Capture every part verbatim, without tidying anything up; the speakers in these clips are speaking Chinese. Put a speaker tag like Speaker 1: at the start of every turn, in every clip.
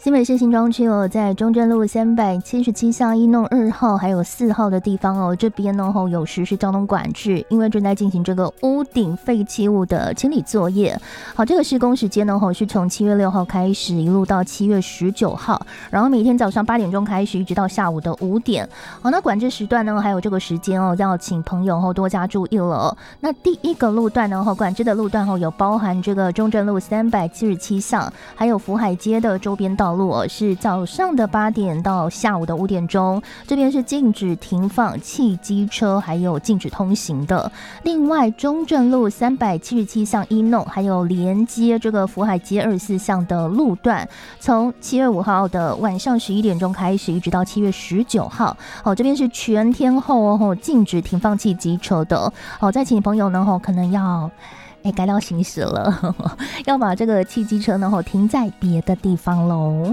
Speaker 1: 新北市新庄区哦，在中正路三百七十七巷一弄二号还有四号的地方哦，这边呢后有实施交通管制，因为正在进行这个屋顶废弃物的清理作业。好，这个施工时间呢后是从七月六号开始，一路到七月十九号，然后每天早上八点钟开始，一直到下午的五点。好，那管制时段呢还有这个时间哦，要请朋友后多加注意了哦。那第一个路段呢后管制的路段后有包含这个中正路三百七十七巷，还有福海街的周边道路。道路是早上的八点到下午的五点钟，这边是禁止停放汽机车，还有禁止通行的。另外，中正路三百七十七巷一弄，还有连接这个福海街二十四巷的路段，从七月五号的晚上十一点钟开始，一直到七月十九号。好，这边是全天候哦，禁止停放汽机车的。好，再请朋友呢，可能要。哎，该到行驶了，呵呵，要把这个汽机车呢停在别的地方喽。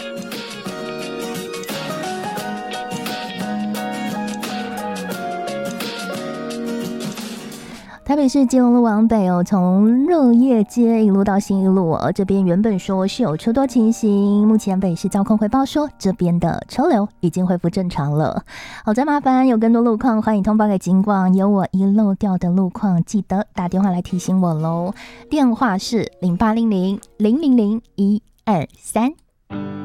Speaker 1: 台北市基隆路往北哦，从热业街一路到新一路哦，这边原本说是有车多情形，目前北市交通回报说这边的车流已经恢复正常了。好，再麻烦有更多路况，欢迎通报给警广，有我遗漏掉的路况，记得打电话来提醒我喽。电话是零八零零零零零一二三。